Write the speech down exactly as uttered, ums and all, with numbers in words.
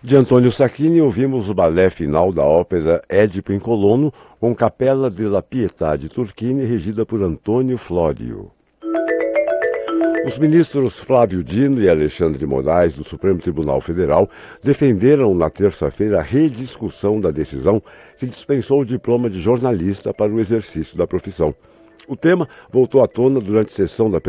De Antônio Sacchini, ouvimos o balé final da ópera Édipo em Colono, com Capella della Pietà de Turquini, regida por Antônio Flório. Os ministros Flávio Dino e Alexandre de Moraes, do Supremo Tribunal Federal, defenderam na terça-feira a rediscussão da decisão que dispensou o diploma de jornalista para o exercício da profissão. O tema voltou à tona durante a sessão da